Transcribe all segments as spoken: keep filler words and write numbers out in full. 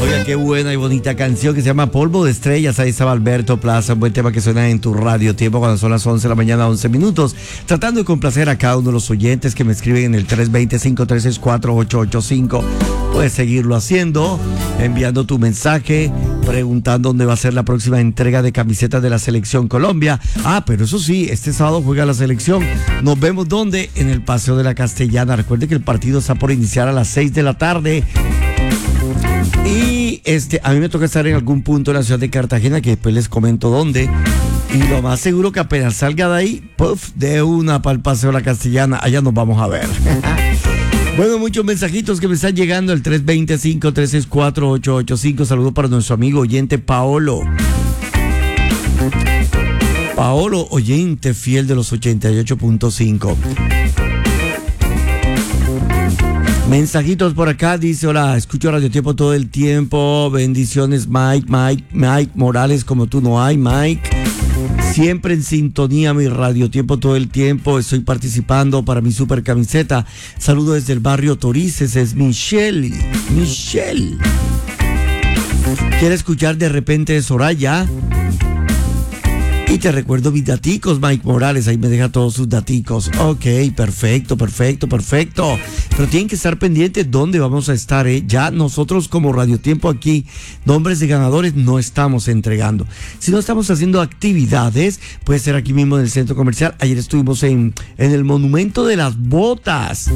Oiga, qué buena y bonita canción que se llama Polvo de Estrellas. Ahí estaba Alberto Plaza, un buen tema que suena en tu radio tiempo cuando son las once de la mañana, once minutos. Tratando de complacer a cada uno de los oyentes que me escriben en el tres dos cero, cinco tres seis, cuatro ocho ocho cinco. Puedes seguirlo haciendo, enviando tu mensaje, preguntando dónde va a ser la próxima entrega de camisetas de la Selección Colombia. Ah, pero eso sí, este sábado juega la selección. Nos vemos ¿dónde? En el Paseo de la Castellana. Recuerde que el partido está por iniciar a las seis de la tarde. Y este, a mí me toca estar en algún punto de la ciudad de Cartagena, que después les comento dónde. Y lo más seguro que apenas salga de ahí, puff, de una para el Paseo de la Castellana. Allá nos vamos a ver. Bueno, muchos mensajitos que me están llegando al tres dos cero, cinco tres seis, cuatro ocho ocho cinco. Saludos para nuestro amigo oyente Paolo. Paolo, oyente fiel de los ochenta y ocho punto cinco. Mensajitos por acá, dice: hola, escucho Radio Tiempo todo el tiempo. Bendiciones, Mike, Mike, Mike Morales, como tú no hay, Mike. Siempre en sintonía, mi Radio Tiempo todo el tiempo. Estoy participando para mi super camiseta. Saludo desde el barrio Torices, es Michelle. Michelle. ¿Quiere escuchar de repente de Soraya? Y te recuerdo mis daticos, Mike Morales, ahí me deja todos sus daticos. Ok, perfecto, perfecto, perfecto. Pero tienen que estar pendientes dónde vamos a estar, ¿eh? Ya nosotros como Radio Tiempo aquí, nombres de ganadores, no estamos entregando. Si no estamos haciendo actividades, puede ser aquí mismo en el centro comercial. Ayer estuvimos en, en el Monumento de las Botas,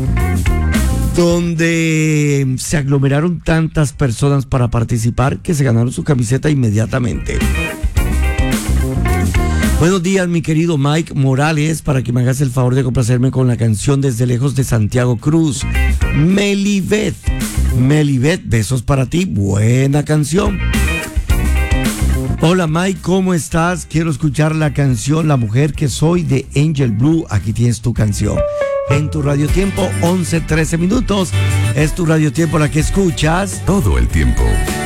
donde se aglomeraron tantas personas para participar que se ganaron su camiseta inmediatamente. Buenos días, mi querido Mike Morales, para que me hagas el favor de complacerme con la canción Desde Lejos de Santiago Cruz. Melibet, Melibet, besos para ti, buena canción. Hola Mike, ¿cómo estás? Quiero escuchar la canción La Mujer que Soy de Angel Blue. Aquí tienes tu canción. En tu Radio Tiempo, once, trece minutos. Es tu Radio Tiempo la que escuchas todo el tiempo.